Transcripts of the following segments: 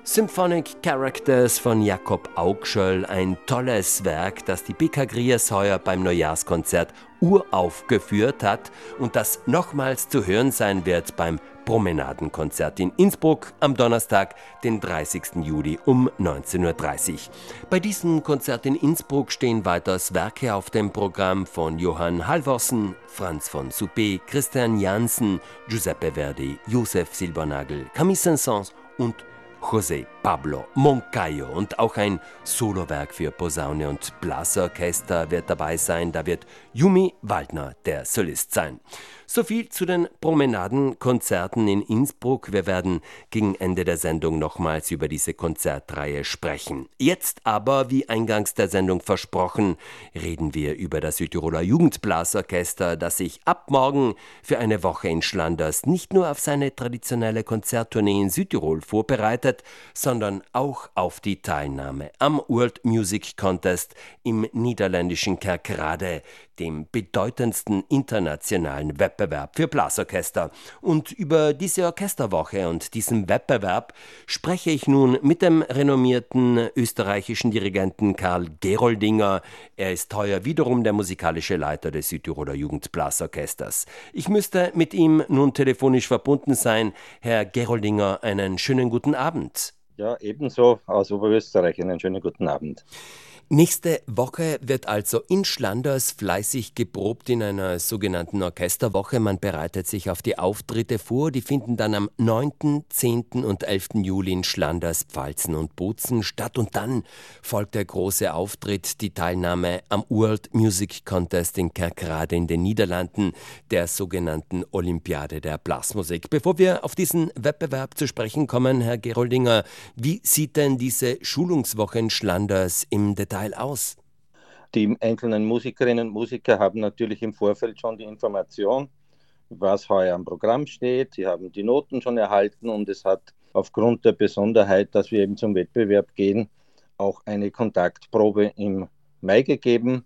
Symphonic Characters von Jakob Augschöll, ein tolles Werk, das die PK Griers heuer beim Neujahrskonzert uraufgeführt hat und das nochmals zu hören sein wird beim Promenadenkonzert in Innsbruck am Donnerstag, den 30. Juli um 19:30 Uhr. Bei diesem Konzert in Innsbruck stehen weiters Werke auf dem Programm von Johann Halvorsen, Franz von Suppé, Christian Jansen, Giuseppe Verdi, Joseph Silbernagel, Camille Saint-Saëns und José Pablo Moncayo. Und auch ein Solowerk für Posaune und Blasorchester wird dabei sein. Da wird Yumi Waldner der Solist sein. So viel zu den Promenadenkonzerten in Innsbruck. Wir werden gegen Ende der Sendung nochmals über diese Konzertreihe sprechen. Jetzt aber, wie eingangs der Sendung versprochen, reden wir über das Südtiroler Jugendblasorchester, das sich ab morgen für eine Woche in Schlanders nicht nur auf seine traditionelle Konzerttournee in Südtirol vorbereitet, sondern auch auf die Teilnahme am World Music Contest im niederländischen Kerkrade, dem bedeutendsten internationalen Wettbewerb für Blasorchester. Und über diese Orchesterwoche und diesen Wettbewerb spreche ich nun mit dem renommierten österreichischen Dirigenten Karl Geroldinger. Er ist heuer wiederum der musikalische Leiter des Südtiroler Jugendblasorchesters. Ich müsste mit ihm nun telefonisch verbunden sein. Herr Geroldinger, einen schönen guten Abend. Ja, ebenso aus Oberösterreich. Einen schönen guten Abend. Nächste Woche wird also in Schlanders fleißig geprobt in einer sogenannten Orchesterwoche. Man bereitet sich auf die Auftritte vor. Die finden dann am 9., 10. und 11. Juli in Schlanders, Pfalzen und Bozen statt. Und dann folgt der große Auftritt, die Teilnahme am World Music Contest in Kerkrade in den Niederlanden, der sogenannten Olympiade der Blasmusik. Bevor wir auf diesen Wettbewerb zu sprechen kommen, Herr Geroldinger, wie sieht denn diese Schulungswoche in Schlanders im Detail aus? Die einzelnen Musikerinnen und Musiker haben natürlich im Vorfeld schon die Information, was heuer am Programm steht. Sie haben die Noten schon erhalten und es hat aufgrund der Besonderheit, dass wir eben zum Wettbewerb gehen, auch eine Kontaktprobe im Mai gegeben.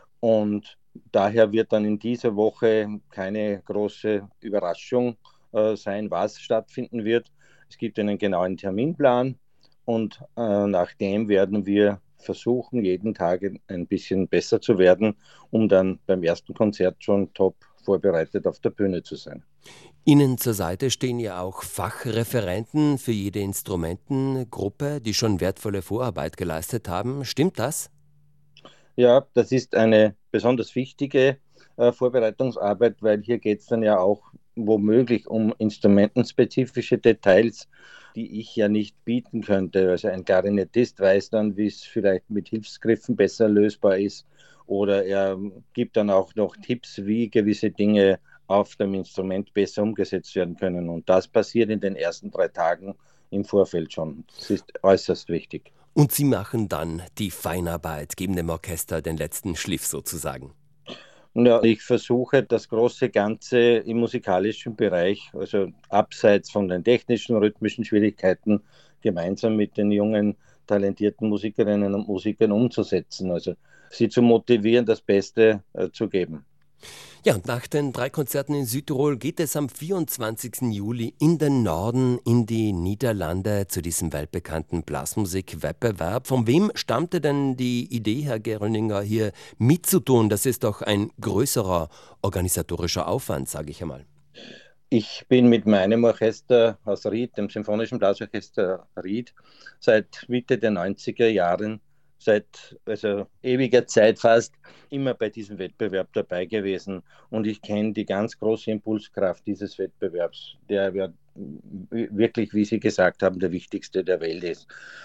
Und daher wird dann in dieser Woche keine große Überraschung sein, was stattfinden wird. Es gibt einen genauen Terminplan und nach dem werden wir versuchen, jeden Tag ein bisschen besser zu werden, um dann beim ersten Konzert schon top vorbereitet auf der Bühne zu sein. Ihnen zur Seite stehen ja auch Fachreferenten für jede Instrumentengruppe, die schon wertvolle Vorarbeit geleistet haben. Stimmt das? Ja, das ist eine besonders wichtige Vorbereitungsarbeit, weil hier geht es dann ja auch womöglich um instrumentenspezifische Details, die ich ja nicht bieten könnte. Also ein Klarinettist weiß dann, wie es vielleicht mit Hilfsgriffen besser lösbar ist, oder er gibt dann auch noch Tipps, wie gewisse Dinge auf dem Instrument besser umgesetzt werden können. Und das passiert in den ersten 3 Tagen im Vorfeld schon. Das ist äußerst wichtig. Und Sie machen dann die Feinarbeit, geben dem Orchester den letzten Schliff sozusagen. Ja, ich versuche das große Ganze im musikalischen Bereich, also abseits von den technischen, rhythmischen Schwierigkeiten, gemeinsam mit den jungen, talentierten Musikerinnen und Musikern umzusetzen. Also sie zu motivieren, das Beste zu geben. Ja, und nach den 3 Konzerten in Südtirol geht es am 24. Juli in den Norden, in die Niederlande, zu diesem weltbekannten Blasmusikwettbewerb. Von wem stammte denn die Idee, Herr Geroldinger, hier mitzutun? Das ist doch ein größerer organisatorischer Aufwand, sage ich einmal. Ich bin mit meinem Orchester aus Ried, dem Symphonischen Blasorchester Ried, seit Mitte der 90er Jahren, seit also ewiger Zeit fast, immer bei diesem Wettbewerb dabei gewesen. Und ich kenne die ganz große Impulskraft dieses Wettbewerbs, der ja wirklich, wie Sie gesagt haben, der wichtigste der Welt ist.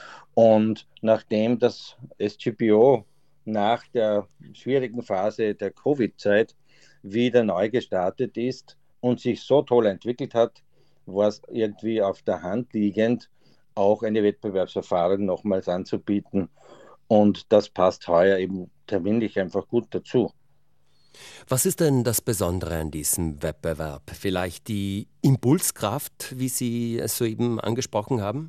Und nachdem das SGPO nach der schwierigen Phase der Covid-Zeit wieder neu gestartet ist und sich so toll entwickelt hat, war es irgendwie auf der Hand liegend, auch eine Wettbewerbserfahrung nochmals anzubieten. Und das passt heuer eben terminlich einfach gut dazu. Was ist denn das Besondere an diesem Wettbewerb? Vielleicht die Impulskraft, wie Sie es soeben angesprochen haben?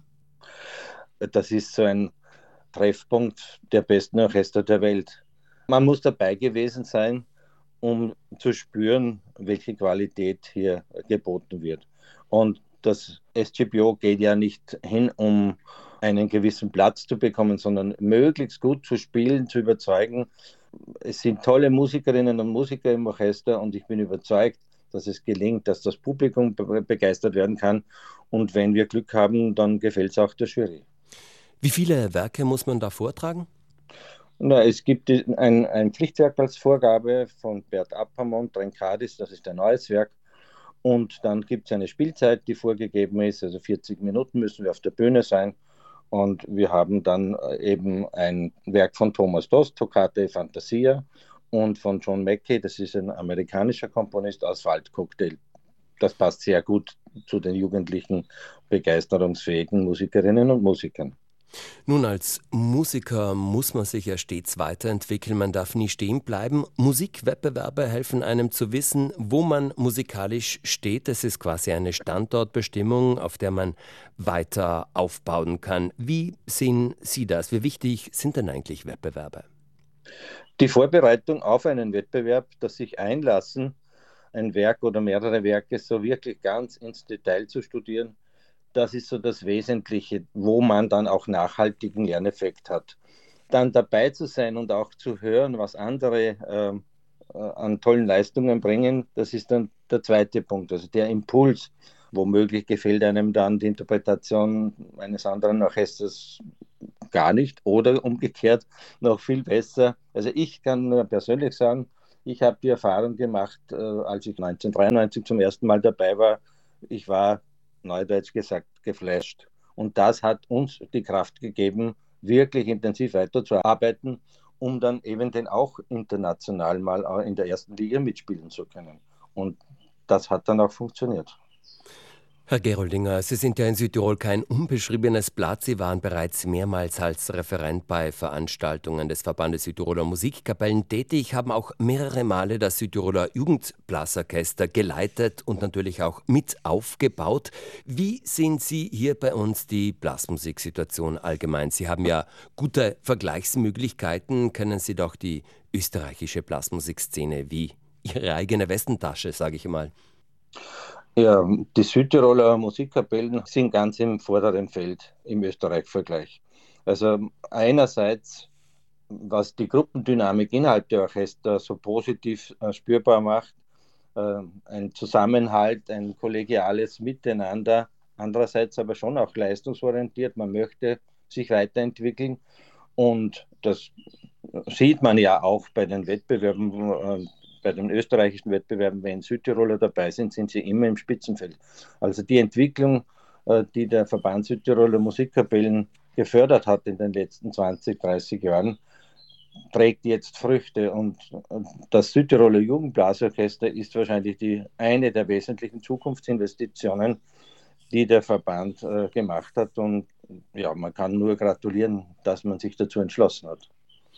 Das ist so ein Treffpunkt der besten Orchester der Welt. Man muss dabei gewesen sein, um zu spüren, welche Qualität hier geboten wird. Und das SGPO geht ja nicht hin, um einen gewissen Platz zu bekommen, sondern möglichst gut zu spielen, zu überzeugen. Es sind tolle Musikerinnen und Musiker im Orchester und ich bin überzeugt, dass es gelingt, dass das Publikum begeistert werden kann. Und wenn wir Glück haben, dann gefällt es auch der Jury. Wie viele Werke muss man da vortragen? Na, es gibt ein Pflichtwerk als Vorgabe von Bert Appermont, Trencadis, das ist ein neues Werk. Und dann gibt es eine Spielzeit, die vorgegeben ist, also 40 Minuten müssen wir auf der Bühne sein. Und wir haben dann eben ein Werk von Thomas Dost, Toccata e Fantasia, und von John Mackey, das ist ein amerikanischer Komponist, Asphaltcocktail. Das passt sehr gut zu den jugendlichen, begeisterungsfähigen Musikerinnen und Musikern. Nun, als Musiker muss man sich ja stets weiterentwickeln, man darf nie stehen bleiben. Musikwettbewerbe helfen einem zu wissen, wo man musikalisch steht. Es ist quasi eine Standortbestimmung, auf der man weiter aufbauen kann. Wie sehen Sie das? Wie wichtig sind denn eigentlich Wettbewerbe? Die Vorbereitung auf einen Wettbewerb, das sich einlassen, ein Werk oder mehrere Werke so wirklich ganz ins Detail zu studieren, das ist so das Wesentliche, wo man dann auch nachhaltigen Lerneffekt hat. Dann dabei zu sein und auch zu hören, was andere an tollen Leistungen bringen, das ist dann der zweite Punkt. Also der Impuls, womöglich gefällt einem dann die Interpretation eines anderen Orchesters gar nicht oder umgekehrt noch viel besser. Also ich kann nur persönlich sagen, ich habe die Erfahrung gemacht, als ich 1993 zum ersten Mal dabei war, ich war neudeutsch gesagt geflasht. Und das hat uns die Kraft gegeben, wirklich intensiv weiterzuarbeiten, um dann eben den auch international mal in der ersten Liga mitspielen zu können. Und das hat dann auch funktioniert. Herr Geroldinger, Sie sind ja in Südtirol kein unbeschriebenes Blatt. Sie waren bereits mehrmals als Referent bei Veranstaltungen des Verbandes Südtiroler Musikkapellen tätig, haben auch mehrere Male das Südtiroler Jugendblasorchester geleitet und natürlich auch mit aufgebaut. Wie sehen Sie hier bei uns die Blasmusiksituation allgemein? Sie haben ja gute Vergleichsmöglichkeiten. Kennen Sie doch die österreichische Blasmusikszene wie Ihre eigene Westentasche, sage ich mal. Ja, die Südtiroler Musikkapellen sind ganz im vorderen Feld im Österreich-Vergleich. Also einerseits, was die Gruppendynamik innerhalb der Orchester so positiv spürbar macht, ein Zusammenhalt, ein kollegiales Miteinander, andererseits aber schon auch leistungsorientiert. Man möchte sich weiterentwickeln und das sieht man ja auch bei den Wettbewerben, bei den österreichischen Wettbewerben, wenn Südtiroler dabei sind, sind sie immer im Spitzenfeld. Also die Entwicklung, die der Verband Südtiroler Musikkapellen gefördert hat in den letzten 20, 30 Jahren, trägt jetzt Früchte. Und das Südtiroler Jugendblasorchester ist wahrscheinlich eine der wesentlichen Zukunftsinvestitionen, die der Verband gemacht hat. Und ja, man kann nur gratulieren, dass man sich dazu entschlossen hat.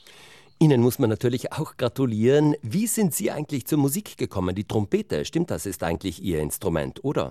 Ihnen muss man natürlich auch gratulieren. Wie sind Sie eigentlich zur Musik gekommen? Die Trompete, stimmt das, ist eigentlich Ihr Instrument, oder?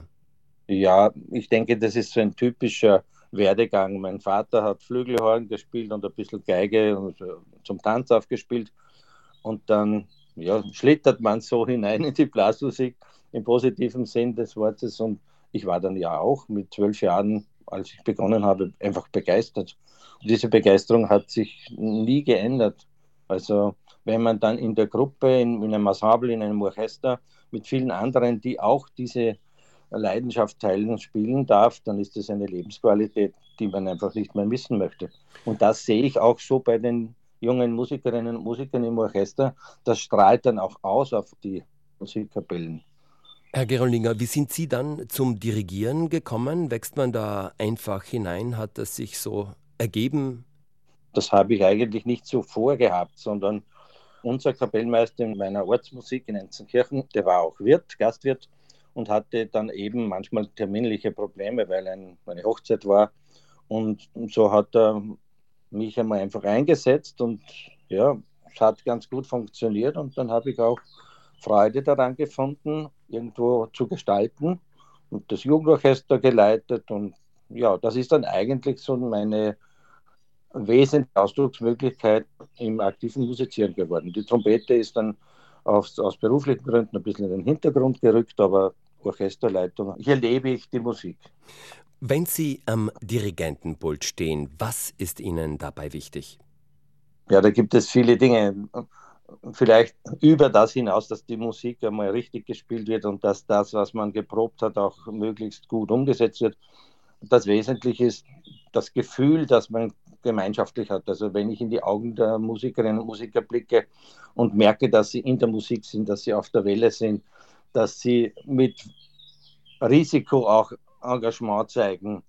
Ja, ich denke, das ist so ein typischer Werdegang. Mein Vater hat Flügelhorn gespielt und ein bisschen Geige und zum Tanz aufgespielt. Und dann ja, schlittert man so hinein in die Blasmusik im positiven Sinn des Wortes. Und ich war dann ja auch mit 12 Jahren, als ich begonnen habe, einfach begeistert. Und diese Begeisterung hat sich nie geändert. Also wenn man dann in der Gruppe, in einem Ensemble, in einem Orchester mit vielen anderen, die auch diese Leidenschaft teilen und spielen darf, dann ist das eine Lebensqualität, die man einfach nicht mehr missen möchte. Und das sehe ich auch so bei den jungen Musikerinnen und Musikern im Orchester. Das strahlt dann auch aus auf die Musikkapellen. Herr Geroldinger, wie sind Sie dann zum Dirigieren gekommen? Wächst man da einfach hinein? Hat das sich so ergeben? Das habe ich eigentlich nicht so vorgehabt, sondern unser Kapellmeister in meiner Ortsmusik in Enzenkirchen, der war auch Wirt, Gastwirt und hatte dann eben manchmal terminliche Probleme, weil eine Hochzeit war. Und so hat er mich einmal einfach eingesetzt und ja, es hat ganz gut funktioniert und dann habe ich auch Freude daran gefunden, irgendwo zu gestalten und das Jugendorchester geleitet und ja, das ist dann eigentlich so meine wesentliche Ausdrucksmöglichkeit im aktiven Musizieren geworden. Die Trompete ist dann aus beruflichen Gründen ein bisschen in den Hintergrund gerückt, aber Orchesterleitung, hier lebe ich die Musik. Wenn Sie am Dirigentenpult stehen, was ist Ihnen dabei wichtig? Ja, da gibt es viele Dinge. Vielleicht über das hinaus, dass die Musik einmal richtig gespielt wird und dass das, was man geprobt hat, auch möglichst gut umgesetzt wird. Das Wesentliche ist das Gefühl, das man gemeinschaftlich hat. Also wenn ich in die Augen der Musikerinnen und Musiker blicke und merke, dass sie in der Musik sind, dass sie auf der Welle sind, dass sie mit Risiko auch Engagement zeigen.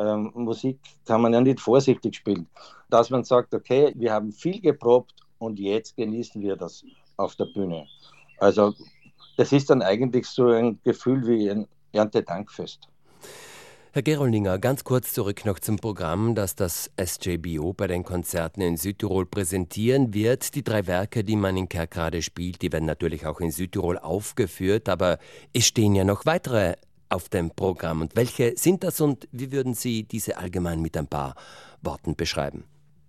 Musik kann man ja nicht vorsichtig spielen. Dass man sagt, okay, wir haben viel geprobt und jetzt genießen wir das auf der Bühne. Also das ist dann eigentlich so ein Gefühl wie ein Erntedankfest. Herr Geroldinger, ganz kurz zurück noch zum Programm, das das SJBO bei den Konzerten in Südtirol präsentieren wird. Die 3 Werke, die man in Kerkrade spielt, die werden natürlich auch in Südtirol aufgeführt, aber es stehen ja noch weitere auf dem Programm. Und welche sind das und wie würden Sie diese allgemein mit ein paar Worten beschreiben?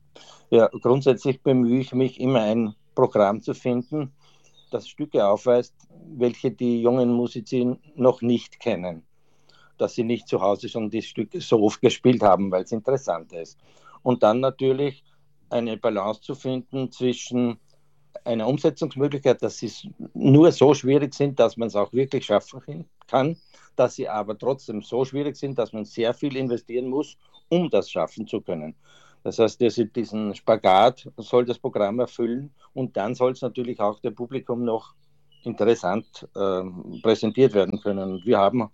Ja, grundsätzlich bemühe ich mich immer ein Programm zu finden, das Stücke aufweist, welche die jungen Musiker noch nicht kennen, dass sie nicht zu Hause schon die Stücke so oft gespielt haben, weil es interessant ist. Und dann natürlich eine Balance zu finden zwischen einer Umsetzungsmöglichkeit, dass sie nur so schwierig sind, dass man es auch wirklich schaffen kann, dass sie aber trotzdem so schwierig sind, dass man sehr viel investieren muss, um das schaffen zu können. Das heißt, diesen Spagat soll das Programm erfüllen und dann soll es natürlich auch dem Publikum noch interessant präsentiert werden können. Und wir haben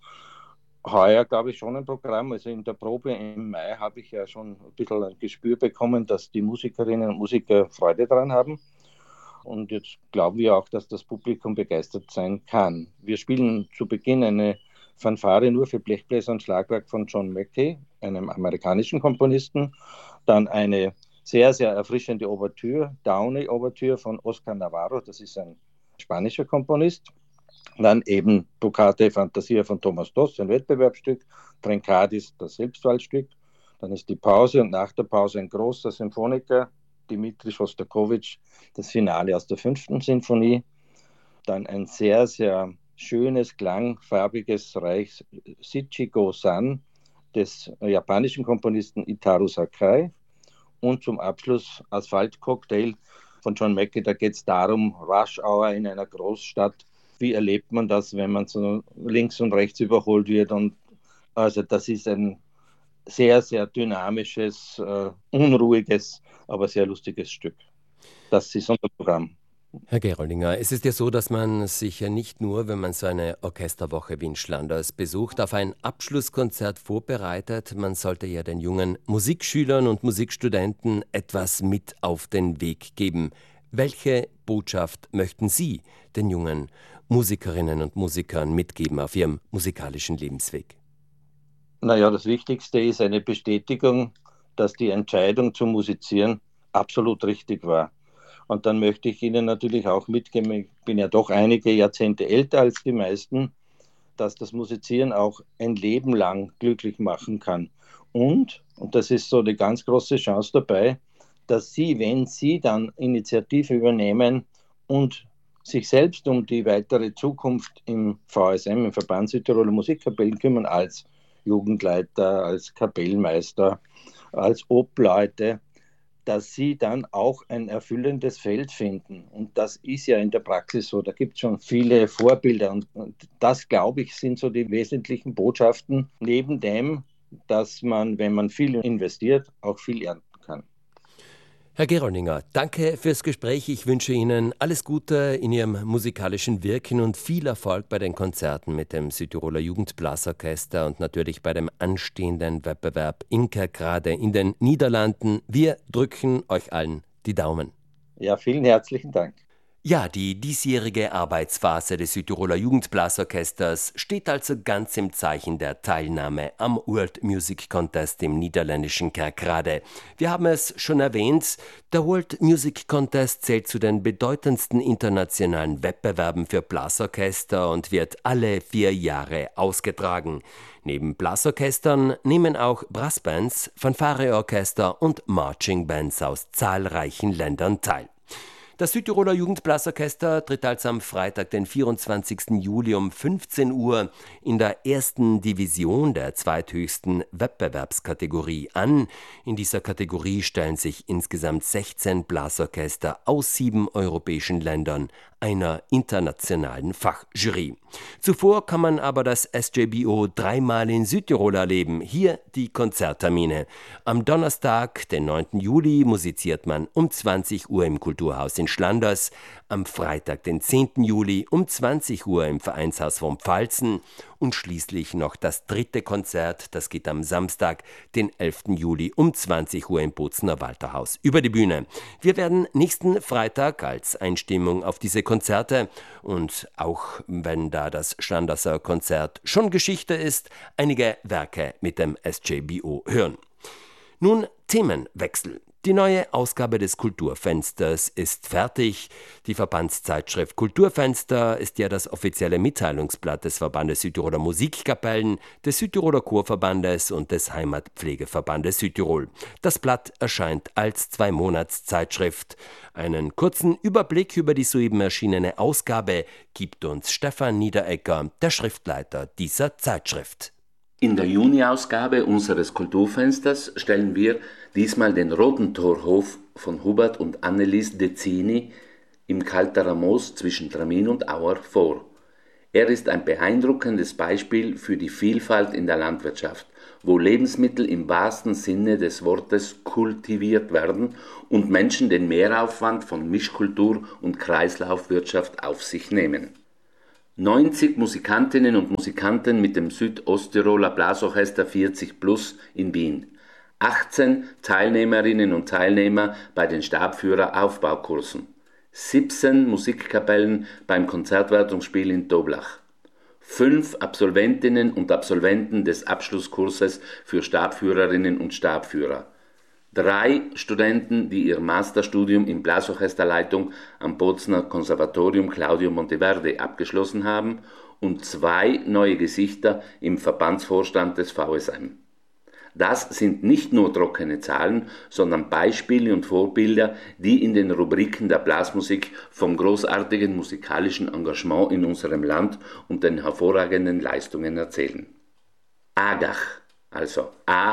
heuer, glaube ich, schon ein Programm. Also in der Probe im Mai habe ich ja schon ein bisschen ein Gespür bekommen, dass die Musikerinnen und Musiker Freude daran haben. Und jetzt glauben wir auch, dass das Publikum begeistert sein kann. Wir spielen zu Beginn eine Fanfare nur für Blechbläser und Schlagwerk von John Mackey, einem amerikanischen Komponisten. Dann eine sehr, sehr erfrischende Ouvertüre, Downey-Ouvertüre von Oscar Navarro, das ist ein spanischer Komponist. Dann eben Toccate Fantasia von Thomas Doss, ein Wettbewerbsstück, Trencadis, das Selbstwahlstück. Dann ist die Pause und nach der Pause ein großer Symphoniker, Dimitri Schostakowitsch, das Finale aus der 5. Sinfonie. Dann ein sehr, sehr schönes, klangfarbiges Reich Shichigo-san des japanischen Komponisten Itaru Sakai. Und zum Abschluss Asphalt-Cocktail von John Mackey. Da geht es darum, Rush Hour in einer Großstadt. Wie erlebt man das, wenn man so links und rechts überholt wird? Und also das ist ein sehr, sehr dynamisches, unruhiges, aber sehr lustiges Stück. Das ist unser Programm. Herr Geroldinger, es ist ja so, dass man sich ja nicht nur, wenn man so eine Orchesterwoche wie in Schlanders besucht, auf ein Abschlusskonzert vorbereitet. Man sollte ja den jungen Musikschülern und Musikstudenten etwas mit auf den Weg geben. Welche Botschaft möchten Sie den jungen Musikerinnen und Musikern mitgeben auf ihrem musikalischen Lebensweg? Naja, das Wichtigste ist eine Bestätigung, dass die Entscheidung zu musizieren absolut richtig war. Und dann möchte ich Ihnen natürlich auch mitgeben, ich bin ja doch einige Jahrzehnte älter als die meisten, dass das Musizieren auch ein Leben lang glücklich machen kann. Und das ist so eine ganz große Chance dabei, dass Sie, wenn Sie dann Initiative übernehmen und sich selbst um die weitere Zukunft im VSM, im Verband Südtiroler Musikkapellen kümmern, als Jugendleiter, als Kapellmeister, als Obleute, dass sie dann auch ein erfüllendes Feld finden. Und das ist ja in der Praxis so. Da gibt es schon viele Vorbilder. Und das, glaube ich, sind so die wesentlichen Botschaften, neben dem, dass man, wenn man viel investiert, auch viel ernten kann. Herr Geroldinger, danke fürs Gespräch. Ich wünsche Ihnen alles Gute in Ihrem musikalischen Wirken und viel Erfolg bei den Konzerten mit dem Südtiroler Jugendblasorchester und natürlich bei dem anstehenden Wettbewerb in Kerkrade in den Niederlanden. Wir drücken euch allen die Daumen. Ja, vielen herzlichen Dank. Ja, die diesjährige Arbeitsphase des Südtiroler Jugendblasorchesters steht also ganz im Zeichen der Teilnahme am World Music Contest im niederländischen Kerkrade. Wir haben es schon erwähnt, der World Music Contest zählt zu den bedeutendsten internationalen Wettbewerben für Blasorchester und wird alle 4 Jahre ausgetragen. Neben Blasorchestern nehmen auch Brassbands, Fanfareorchester und Marching Bands aus zahlreichen Ländern teil. Das Südtiroler Jugendblasorchester tritt also am Freitag, den 24. Juli um 15 Uhr in der ersten Division der zweithöchsten Wettbewerbskategorie an. In dieser Kategorie stellen sich insgesamt 16 Blasorchester aus 7 europäischen Ländern einer internationalen Fachjury. Zuvor kann man aber das SJBO dreimal in Südtirol erleben. Hier die Konzerttermine. Am Donnerstag, den 9. Juli, musiziert man um 20 Uhr im Kulturhaus in Schlanders. Am Freitag, den 10. Juli, um 20 Uhr im Vereinshaus vom Pfalzen. Und schließlich noch das dritte Konzert, das geht am Samstag, den 11. Juli um 20 Uhr im Bozener Walterhaus über die Bühne. Wir werden nächsten Freitag als Einstimmung auf diese Konzerte und auch wenn da das Schlanderser Konzert schon Geschichte ist, einige Werke mit dem SJBO hören. Nun Themenwechsel. Die neue Ausgabe des Kulturfensters ist fertig. Die Verbandszeitschrift Kulturfenster ist ja das offizielle Mitteilungsblatt des Verbandes Südtiroler Musikkapellen, des Südtiroler Chorverbandes und des Heimatpflegeverbandes Südtirol. Das Blatt erscheint als 2-Monats-Zeitschrift. Einen kurzen Überblick über die soeben erschienene Ausgabe gibt uns Stefan Niederegger, der Schriftleiter dieser Zeitschrift. In der Juni-Ausgabe unseres Kulturfensters stellen wir diesmal den Rotentorhof von Hubert und Annelies Dezzini im Kalterer Moos zwischen Tramin und Auer vor. Er ist ein beeindruckendes Beispiel für die Vielfalt in der Landwirtschaft, wo Lebensmittel im wahrsten Sinne des Wortes kultiviert werden und Menschen den Mehraufwand von Mischkultur und Kreislaufwirtschaft auf sich nehmen. 90 Musikantinnen und Musikanten mit dem Südosttiroler Blasorchester 40 Plus in Wien. 18 Teilnehmerinnen und Teilnehmer bei den Stabführer-Aufbaukursen. 17 Musikkapellen beim Konzertwertungsspiel in Toblach. 5 Absolventinnen und Absolventen des Abschlusskurses für Stabführerinnen und Stabführer. 3 Studenten, die ihr Masterstudium in Blasorchesterleitung am Bozener Konservatorium Claudio Monteverdi abgeschlossen haben und 2 neue Gesichter im Verbandsvorstand des VSM. Das sind nicht nur trockene Zahlen, sondern Beispiele und Vorbilder, die in den Rubriken der Blasmusik vom großartigen musikalischen Engagement in unserem Land und den hervorragenden Leistungen erzählen. AGACH, also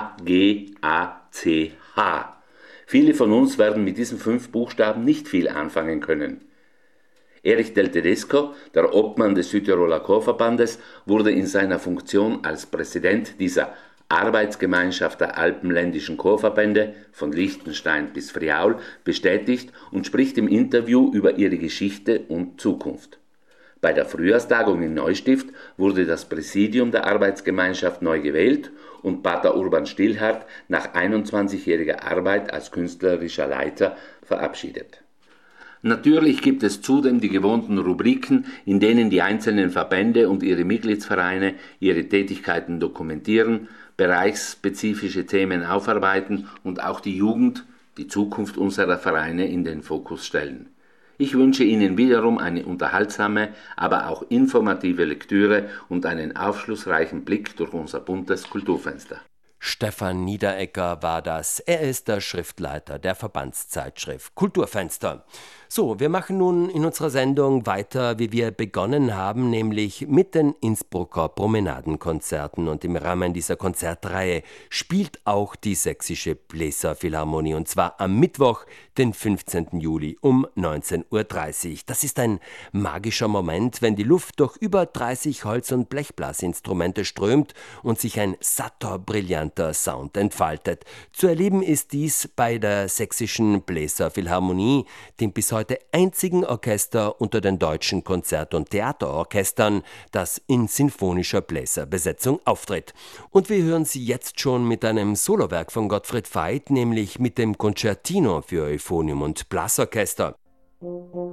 A-G-A-C-H. Viele von uns werden mit diesen 5 Buchstaben nicht viel anfangen können. Erich Del Tedesco, der Obmann des Südtiroler Chorverbandes, wurde in seiner Funktion als Präsident dieser Arbeitsgemeinschaft der alpenländischen Chorverbände von Liechtenstein bis Friaul bestätigt und spricht im Interview über ihre Geschichte und Zukunft. Bei der Frühjahrstagung in Neustift wurde das Präsidium der Arbeitsgemeinschaft neu gewählt und Pater Urban Stillhardt nach 21-jähriger Arbeit als künstlerischer Leiter verabschiedet. Natürlich gibt es zudem die gewohnten Rubriken, in denen die einzelnen Verbände und ihre Mitgliedsvereine ihre Tätigkeiten dokumentieren, bereichsspezifische Themen aufarbeiten und auch die Jugend, die Zukunft unserer Vereine in den Fokus stellen. Ich wünsche Ihnen wiederum eine unterhaltsame, aber auch informative Lektüre und einen aufschlussreichen Blick durch unser buntes Kulturfenster. Stefan Niederegger war das. Er ist der Schriftleiter der Verbandszeitschrift Kulturfenster. So, wir machen nun in unserer Sendung weiter, wie wir begonnen haben, nämlich mit den Innsbrucker Promenadenkonzerten. Und im Rahmen dieser Konzertreihe spielt auch die Sächsische Bläserphilharmonie, und zwar am Mittwoch, den 15. Juli um 19:30 Uhr. Das ist ein magischer Moment, wenn die Luft durch über 30 Holz- und Blechblasinstrumente strömt und sich ein satter, brillanter Sound entfaltet. Zu erleben ist dies bei der Sächsischen Bläserphilharmonie, dem bis heute einzigen Orchester unter den deutschen Konzert- und Theaterorchestern, das in sinfonischer Bläserbesetzung auftritt. Und wir hören sie jetzt schon mit einem Solowerk von Gottfried Veit, nämlich mit dem Concertino für Euphonium und Blasorchester.